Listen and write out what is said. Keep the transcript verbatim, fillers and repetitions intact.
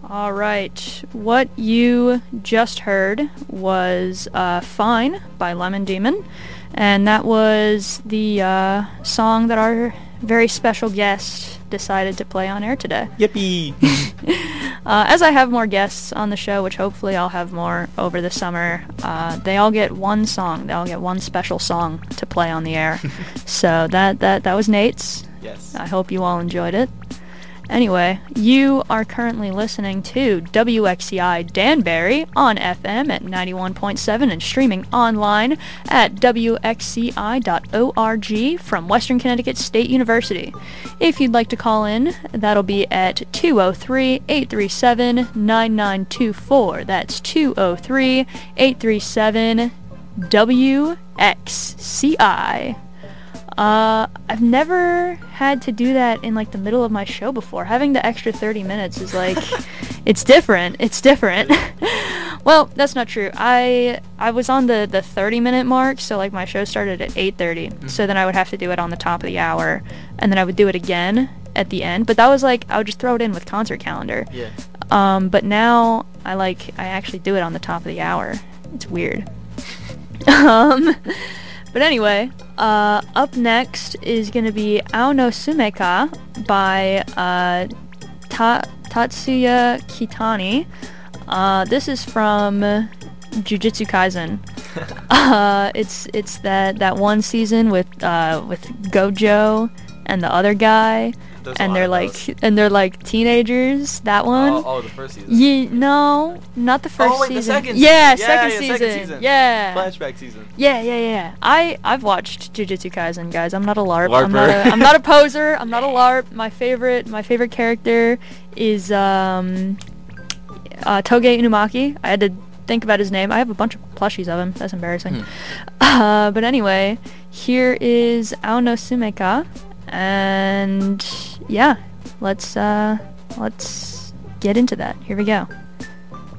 All right. What you just heard was uh, Fine by Lemon Demon, and that was the uh, song that our very special guest decided to play on air today. Yippee! uh, as I have more guests on the show, which hopefully I'll have more over the summer, uh, they all get one song. They all get one special song to play on the air. So that, that, that was Nate's. Yes. I hope you all enjoyed it. Anyway, you are currently listening to W X C I Danbury on F M at ninety-one point seven and streaming online at W X C I dot org from Western Connecticut State University. If you'd like to call in, that'll be at two oh three, eight three seven, nine nine two four. That's two oh three, eight three seven, W X C I. Uh, I've never had to do that in, like, the middle of my show before. Having the extra thirty minutes is, like, it's different. It's different. Well, that's not true. I I was on the, the thirty-minute mark, so, like, my show started at eight thirty. Mm-hmm. So then I would have to do it on the top of the hour, and then I would do it again at the end. But that was, like, I would just throw it in with concert calendar. Yeah. Um, but now I, like, I actually do it on the top of the hour. It's weird. um... But anyway, uh, up next is going to be Ao no Sumeka by uh, Ta- Tatsuya Kitani. Uh, this is from Jujutsu Kaisen. uh, it's it's that, that one season with uh, with Gojo and the other guy. There's and they're like those. and they're like teenagers. That one. Oh, oh the first season. Yeah, no, not the first oh, wait, season. The second yeah, season. second, yeah, season. Yeah, second season. Yeah. Flashback season. Yeah, yeah, yeah. I I've watched Jujutsu Kaisen, guys. I'm not a LARP. LARPer. I'm not a, I'm not a poser. I'm not a LARP. My favorite my favorite character is um uh, Toge Inumaki. I had to think about his name. I have a bunch of plushies of him. That's embarrassing. Hmm. Uh, but anyway, here is Ao no Sumeka, and yeah. Let's uh let's get into that. Here we go.